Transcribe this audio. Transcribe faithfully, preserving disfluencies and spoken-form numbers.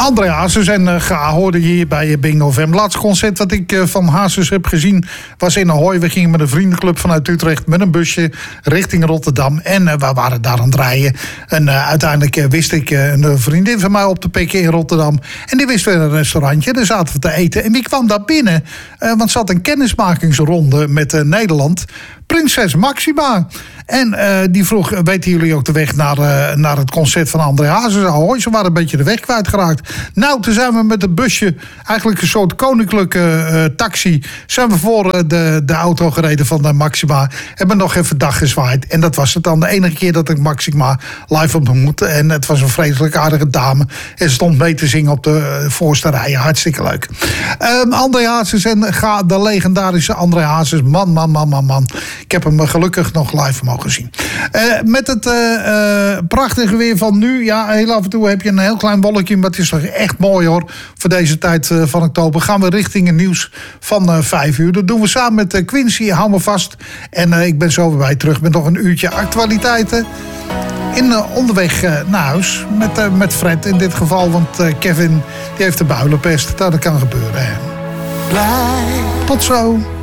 André Hazes en uh, Ga hoorde je hier bij Bingo F M. Het laatste concert wat ik uh, van Hazes heb gezien was in Ahoy. We gingen met een vriendenclub vanuit Utrecht met een busje richting Rotterdam. En uh, we waren daar aan het rijden. En uh, uiteindelijk uh, wist ik uh, een vriendin van mij op te pikken in Rotterdam. En die wist weer een restaurantje. Daar zaten we te eten. En wie kwam daar binnen? Uh, want ze had een kennismakingsronde met uh, Nederland. Prinses Maxima. En uh, die vroeg, weten jullie ook de weg naar, uh, naar het concert van André Hazes? Ahoy, ze waren een beetje de weg kwijtgeraakt. Nou, toen zijn we met een busje, eigenlijk een soort koninklijke uh, taxi, zijn we voor uh, de, de auto gereden van de Maxima. Hebben nog even dag gezwaaid. En dat was het dan de enige keer dat ik Maxima live ontmoette. En het was een vreselijk aardige dame. En ze stond mee te zingen op de uh, voorste rij. Hartstikke leuk. Um, André Hazes en Ga, de legendarische André Hazes. Man, man, man, man, man. Ik heb hem gelukkig nog live mogen zien. Uh, met het uh, uh, prachtige weer van nu. Ja, heel af en toe heb je een heel klein wolkje. Maar het is toch echt mooi hoor. Voor deze tijd uh, van oktober gaan we richting het nieuws van uh, vijf uur. Dat doen we samen met uh, Quincy. Hou me vast. En uh, ik ben zo weer bij terug met nog een uurtje actualiteiten. In uh, onderweg uh, naar huis. Met, uh, met Fred in dit geval. Want uh, Kevin die heeft de builenpest. Dat kan gebeuren. Hè. Tot zo.